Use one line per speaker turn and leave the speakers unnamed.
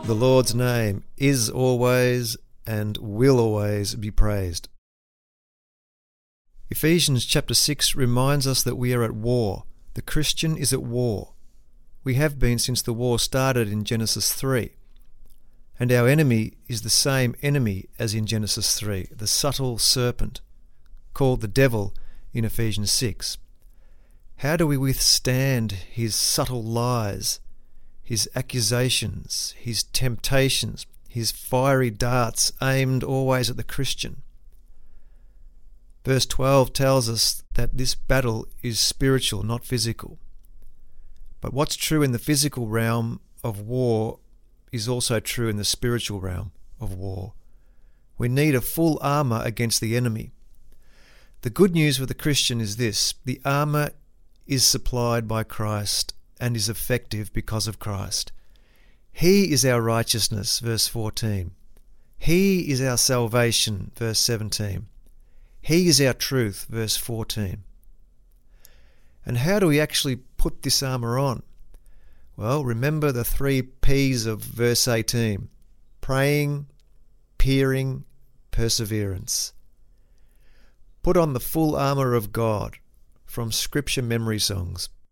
The Lord's name is always and will always be praised. Ephesians chapter 6 reminds us that we are at war. The Christian is at war. We have been since the war started in Genesis 3. And our enemy is the same enemy as in Genesis 3, the subtle serpent, called the devil in Ephesians 6. How do we withstand his subtle lies, his accusations, his temptations, his fiery darts aimed always at the Christian? Verse 12 tells us that this battle is spiritual, not physical. But what's true in the physical realm of war is also true in the spiritual realm of war. We need a full armour against the enemy. The good news for the Christian is this: the armour is supplied by Christ and is effective because of Christ. He is our righteousness, verse 14. He is our salvation, verse 17. He is our truth, verse 14. And how do we actually put this armour on? Well, remember the 3 P's of verse 18. Praying, peering, perseverance. Put on the full armour of God from Scripture memory songs.